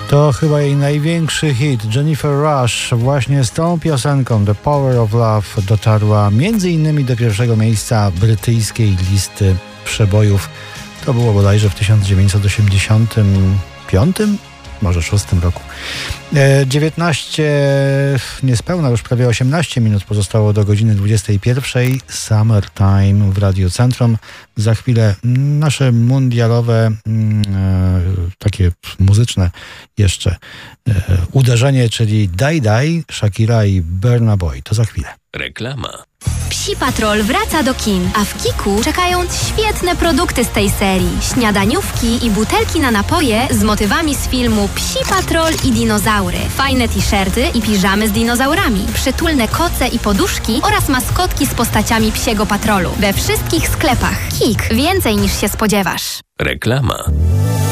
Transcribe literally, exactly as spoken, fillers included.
To chyba jej największy hit. Jennifer Rush właśnie z tą piosenką The Power of Love dotarła między innymi do pierwszego miejsca brytyjskiej listy przebojów. To było bodajże w tysiąc dziewięćset osiemdziesiątym piątym, może szóstym roku. dziewiętnaście, niespełna już prawie osiemnaście minut pozostało do godziny dwudziestej pierwszej. Summertime w Radiu Centrum. Za chwilę nasze mundialowe, e, takie muzyczne jeszcze e, uderzenie, czyli Dai Dai, Shakira i Burna Boy. To za chwilę. Reklama. Psi Patrol wraca do kin, a w Kiku czekają świetne produkty z tej serii. Śniadaniówki i butelki na napoje z motywami z filmu Psi Patrol i dinozaury. Fajne t-shirty i piżamy z dinozaurami. Przytulne koce i poduszki oraz maskotki z postaciami Psiego Patrolu. We wszystkich sklepach. Kik. Więcej niż się spodziewasz. Reklama.